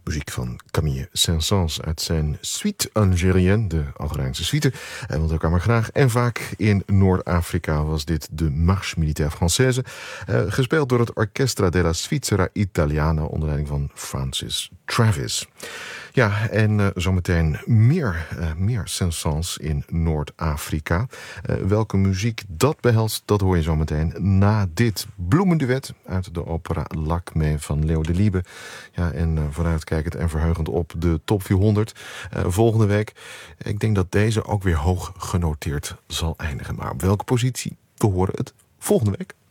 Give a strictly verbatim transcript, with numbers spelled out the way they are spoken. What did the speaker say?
Muziek van Camille Saint-Saëns uit zijn Suite Algérienne, de Algerijnse suite. En want ook maar graag. En vaak in Noord-Afrika was dit de Marche Militaire Française. Uh, gespeeld door het Orchestra della Svizzera Italiana onder leiding van Francis Travis. Ja, en uh, zometeen meer, uh, meer Saint-Saëns in Noord-Afrika. Uh, welke muziek dat behelst, dat hoor je zometeen na dit bloemenduet uit de opera Lakmé van Leo Delibes. Ja, en uh, vooruitkijkend en verheugend op de top vierhonderd uh, volgende week. Ik denk dat deze ook weer hoog genoteerd zal eindigen. Maar op welke positie? We horen het volgende week.